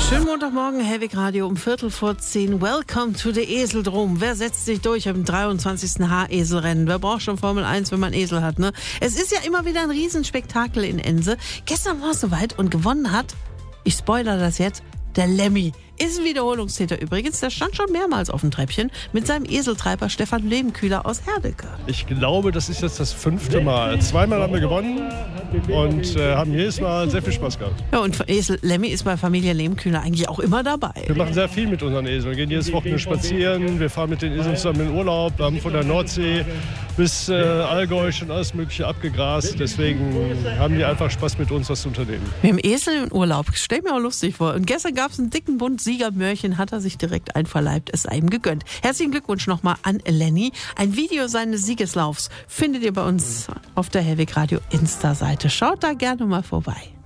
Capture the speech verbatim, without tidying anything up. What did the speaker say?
Schönen Montagmorgen, Hellwig Radio um Viertel vor zehn. Welcome to the Eseldrom. Wer setzt sich durch im dreiundzwanzigsten H-Eselrennen? Wer braucht schon Formel eins, wenn man Esel hat, ne? Es ist ja immer wieder ein Riesenspektakel in Ense. Gestern war es soweit und gewonnen hat, ich spoilere das jetzt, der Lemmy. Ist ein Wiederholungstäter übrigens. Der stand schon mehrmals auf dem Treppchen mit seinem Eseltreiber Stefan Lehmkühler aus Herdecke. Ich glaube, das ist jetzt das fünfte Mal. Zweimal haben wir gewonnen und äh, haben jedes Mal sehr viel Spaß gehabt. Ja, und Esel Lemmy ist bei Familie Lehmkühler eigentlich auch immer dabei. Wir machen sehr viel mit unseren Eseln. Wir gehen jedes Wochenende spazieren. Wir fahren mit den Eseln zusammen in den Urlaub. Wir haben von der Nordsee bis äh, Allgäu schon alles Mögliche abgegrast. Deswegen haben die einfach Spaß mit uns, was zu unternehmen. Mit dem Esel im Urlaub. Stell mir auch lustig vor. Und gestern gab es einen dicken Bund Siegermörchen, hat er sich direkt einverleibt, es sei ihm gegönnt. Herzlichen Glückwunsch nochmal an Lenny. Ein Video seines Siegeslaufs findet ihr bei uns auf der Hellwig Radio Insta-Seite. Schaut da gerne mal vorbei.